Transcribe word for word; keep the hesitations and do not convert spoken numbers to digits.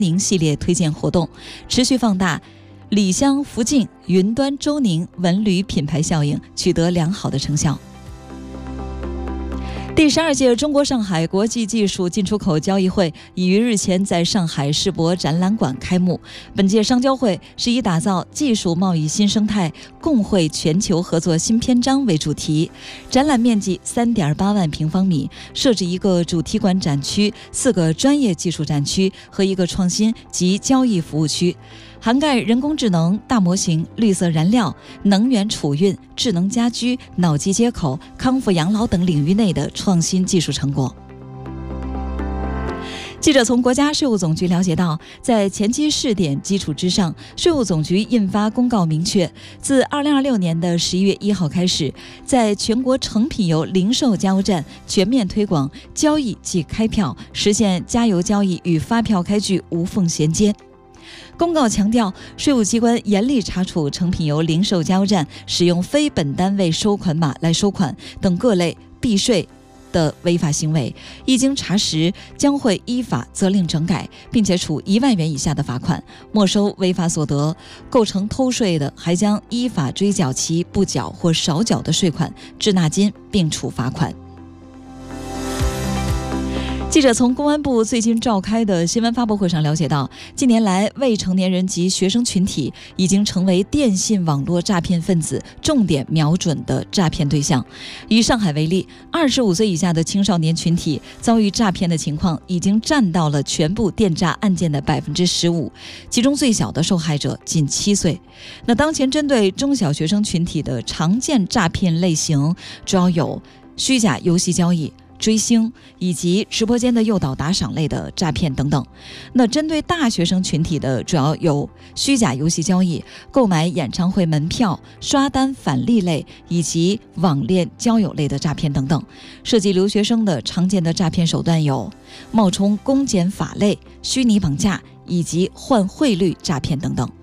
宁系列推荐活动，持续放大里香、福晋、云端、周宁文旅品牌效应，取得良好的成效。第十二届中国上海国际技术进出口交易会已于日前在上海世博展览馆开幕。本届商交会是以打造技术贸易新生态、共绘全球合作新篇章为主题，展览面积 三点八万平方米，设置一个主题馆展区、四个专业技术展区和一个创新及交易服务区，涵盖人工智能、大模型、绿色燃料、能源储运、智能家居、脑机接口、康复养老等领域内的创新技术成果。记者从国家税务总局了解到，在前期试点基础之上，税务总局印发公告明确，自二零二六年的十一月一号开始，在全国成品油零售加油站全面推广交易即开票，实现加油交易与发票开具无缝衔接。公告强调，税务机关严厉查处成品油零售加油站使用非本单位收款码来收款等各类避税的违法行为，一经查实，将会依法责令整改，并且处一万元以下的罚款，没收违法所得。构成偷税的，还将依法追缴其不缴或少缴的税款、滞纳金，并处罚款。记者从公安部最近召开的新闻发布会上了解到，近年来未成年人及学生群体已经成为电信网络诈骗分子重点瞄准的诈骗对象。以上海为例，二十五岁以下的青少年群体遭遇诈骗的情况已经占到了全部电诈案件的百分之十五，其中最小的受害者仅七岁。那当前针对中小学生群体的常见诈骗类型主要有虚假游戏交易、追星以及直播间的诱导打赏类的诈骗等等。那针对大学生群体的主要有虚假游戏交易、购买演唱会门票、刷单返利类以及网恋交友类的诈骗等等。涉及留学生的常见的诈骗手段有冒充公检法类、虚拟绑架以及换汇率诈骗等等。